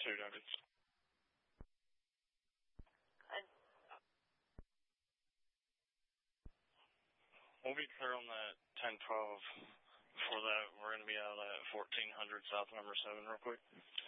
2 noted. We'll be clear on that 10-12. Before that, we're going to be out at 1400 South number 7 real quick.